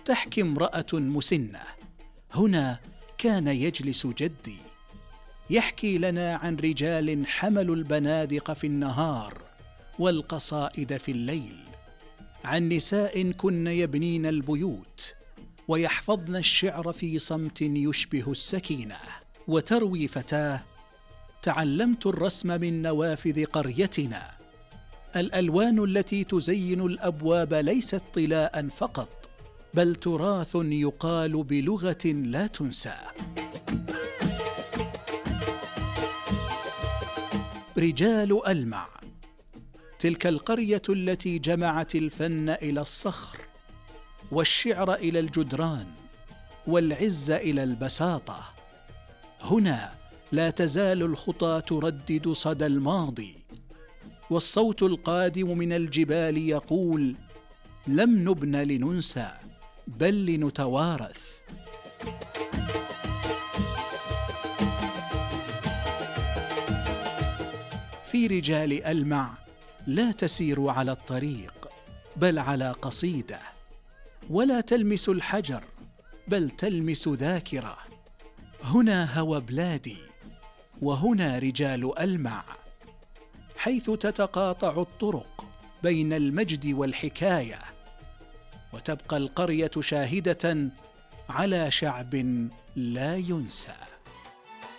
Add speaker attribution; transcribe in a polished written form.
Speaker 1: تحكي امرأة مسنة: هنا كان يجلس جدي يحكي لنا عن رجال حملوا البنادق في النهار والقصائد في الليل، عن نساء كن يبنين البيوت ويحفظن الشعر في صمت يشبه السكينة. وتروي فتاة: تعلمت الرسم من نوافذ قريتنا، الألوان التي تزين الأبواب ليست طلاء فقط، بل تراث يقال بلغة لا تنسى. رجال ألمع، تلك القرية التي جمعت الفن إلى الصخر، والشعر إلى الجدران، والعز إلى البساطة. هنا لا تزال الخطى تردد صدى الماضي، والصوت القادم من الجبال يقول: لم نبن لننسى بل لنتوارث. في رجال ألمع لا تسير على الطريق بل على قصيدة، ولا تلمس الحجر بل تلمس ذاكرة. هنا هوى بلادي، وهنا رجال ألمع، حيث تتقاطع الطرق بين المجد والحكاية، وتبقى القرية شاهدة على شعب لا ينسى.